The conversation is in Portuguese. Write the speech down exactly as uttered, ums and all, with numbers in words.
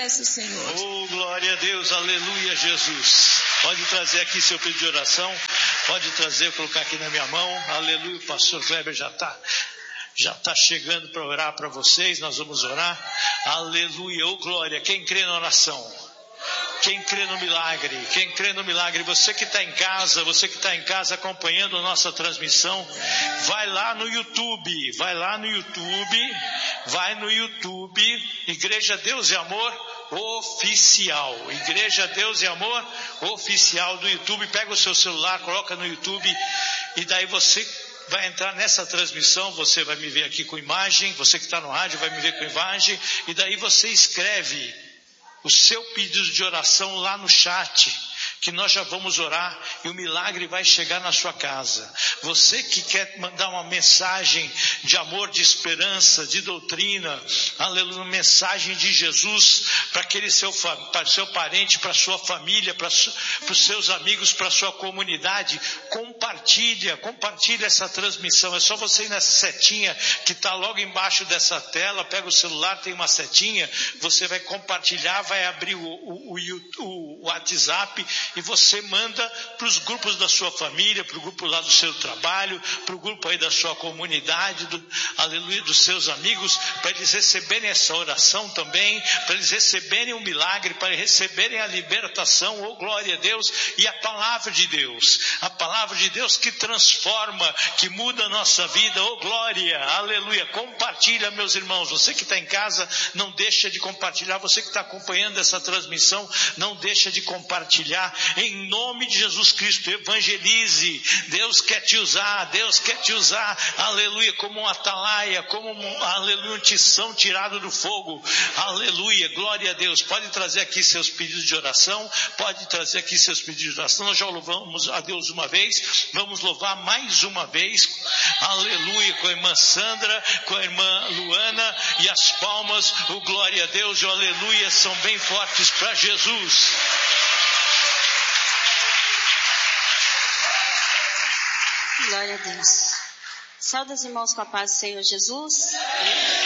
agradeço, Senhor. Oh, glória a Deus, aleluia, Jesus. Pode trazer aqui seu pedido de oração, pode trazer, colocar aqui na minha mão, aleluia. O pastor Kleber já está já tá chegando para orar para vocês, nós vamos orar, aleluia, oh glória. Quem crê na oração? Quem crê no milagre? Quem crê no milagre? Você que está em casa, você que está em casa acompanhando a nossa transmissão, vai lá no YouTube, vai lá no YouTube, vai no YouTube, Igreja Deus e Amor Oficial, Igreja Deus e Amor Oficial do YouTube. Pega o seu celular, coloca no YouTube e daí você vai entrar nessa transmissão, você vai me ver aqui com imagem, você que está no rádio vai me ver com imagem, e daí você escreve o seu pedido de oração lá no chat, que nós já vamos orar e o milagre vai chegar na sua casa. Você que quer mandar uma mensagem de amor, de esperança, de doutrina, aleluia, uma mensagem de Jesus para aquele seu, para seu parente, para sua família, para, para os seus amigos, para a sua comunidade, compartilha, compartilha essa transmissão. É só você ir nessa setinha que está logo embaixo dessa tela, pega o celular, tem uma setinha, você vai compartilhar, vai abrir o, o, o, o WhatsApp e você manda para os grupos da sua família, para o grupo lá do seu trabalho, para o grupo aí da sua comunidade, do, aleluia, dos seus amigos, para eles receberem essa oração também, para eles receberem o milagre, para receberem a libertação, oh glória a Deus, e a palavra de Deus, a palavra de Deus que transforma, que muda a nossa vida, oh glória, aleluia. Compartilha, meus irmãos, você que está em casa, não deixa de compartilhar, você que está acompanhando essa transmissão, não deixa de compartilhar. Em nome de Jesus Cristo, evangelize. Deus quer te usar, Deus quer te usar, aleluia, como um atalaia, como um, aleluia, um tição tirado do fogo, aleluia, glória a Deus. Pode trazer aqui seus pedidos de oração, pode trazer aqui seus pedidos de oração. Nós já louvamos a Deus uma vez, vamos louvar mais uma vez, aleluia, com a irmã Sandra, com a irmã Luana, e as palmas, o glória a Deus e o aleluia são bem fortes para Jesus. Glória a Deus. Sauda os irmãos com a paz do Senhor Jesus.